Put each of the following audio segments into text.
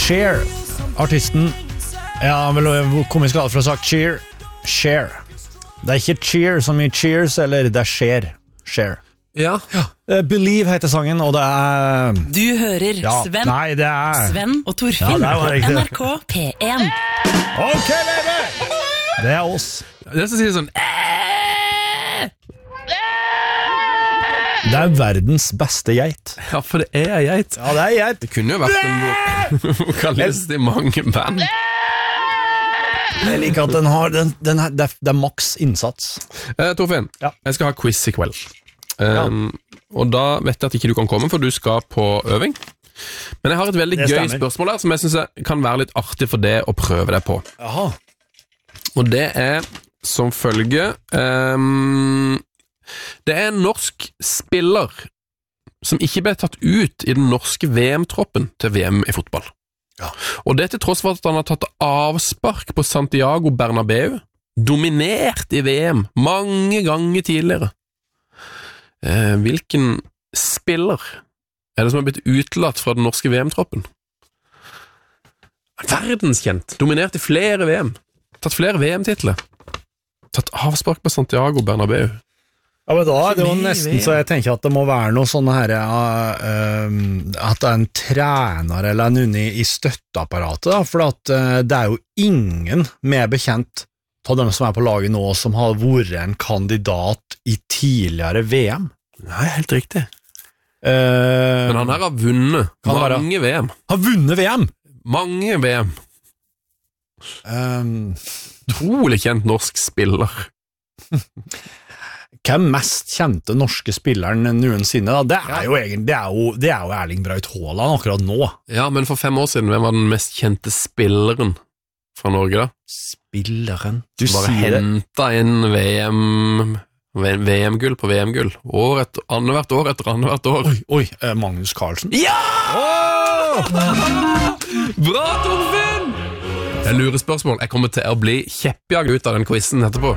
Cher, artisten. Ja, vel, komisk glad for å ha sagt Cheer. Cher. Det ikke cheer som i cheers, eller det Cher. Cher. Ja. Believe heter sangen, og det Du hører Sven. Nei, det Sven og Torfinn Ja, det på NRK P1. Ok, baby! Det oss. Det som sier sånn Det verdens beste geit. Ja, for det er geit. Ja, det geit. Det kunne jo vært en vokalist i mange band. Jeg liker at den har det er maks innsats. Torfinn, Ja. jeg skal ha quiz i kveld. Og da vet jeg at ikke du kan komme, for du skal på øving. Men jeg har et veldig Det gøy stemmer. spørsmål der, som jeg synes kan være litt artig for det å prøve deg på. Jaha. Og det er som følge det er en norsk spiller som ikke ble tatt ut i den norske VM-troppen til VM i fotball. Ja. Og det til tross for at han har tatt avspark på Santiago Bernabeu, dominert i VM mange ganger tidligere. Hvilken spiller er det som har blitt utelatt fra den norske VM-troppen? Verdenskjent, dominert i flere VM, tatt flere VM-titler, tatt avspark på Santiago Bernabeu. Ja, men da er det jo nesten så jeg tenker at det må være noe sånn her at det er en trener eller en unni i støtteapparatet da, for at det er jo ingen mer bekjent av dem som er på laget nå som har vært en kandidat i tidligere VM. Nei, helt riktig. Men han her har vunnet mange VM. Har vunnet VM? Mange VM. Utrolig kjent norsk spiller. Hvem mest kjente norske spilleren noensinne da? Det er jo egentlig det er jo Erling Braut Haaland akkurat nå. Ja, men for 5 år siden, hvem var den mest kjente spilleren fra Norge da? Spilleren? Du bare sier det. hentet inn VM-gull på VM-gull. Annethvert år. Oi, Magnus Carlsen. Ja! Bra, Torfinn! Det er lurespørsmål. Jeg kommer til å bli kjeppjag ut av den quizen etterpå.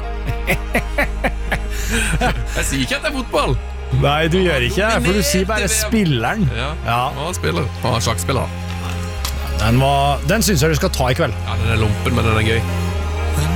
Jeg sier ikke at det er fotball. Nei, du gjør ikke det, for du sier bare spilleren. Ja. Spiller. Sjakkspiller. Den synes jeg du skal ta i kveld. Ja, den er lumpen, men den er gøy.